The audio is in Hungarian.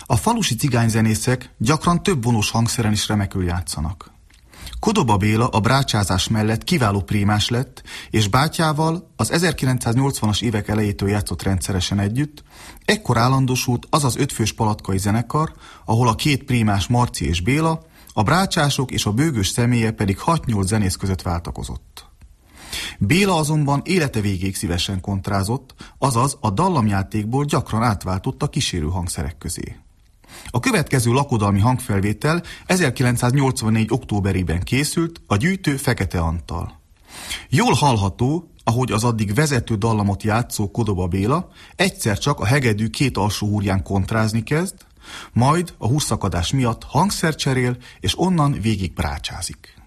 A falusi cigányzenészek gyakran több vonós hangszeren is remekül játszanak. Kodoba Béla a brácsázás mellett kiváló prímás lett, és bátyával az 1980-as évek elejétől játszott rendszeresen együtt, ekkor állandósult az az 5 fős palatkai zenekar, ahol a 2 prímás Marci és Béla, a brácsások és a bőgős személye pedig 6-8 zenész között váltakozott. Béla azonban élete végéig szívesen kontrázott, azaz a dallamjátékból gyakran átváltott a kísérő hangszerek közé. A következő lakodalmi hangfelvétel 1984. októberében készült a gyűjtő Fekete Anttal. Jól hallható, ahogy az addig vezető dallamot játszó Kodoba Béla egyszer csak a hegedű 2 alsó húrján kontrázni kezd, majd a húrszakadás miatt hangszer cserél, és onnan végig brácsázik.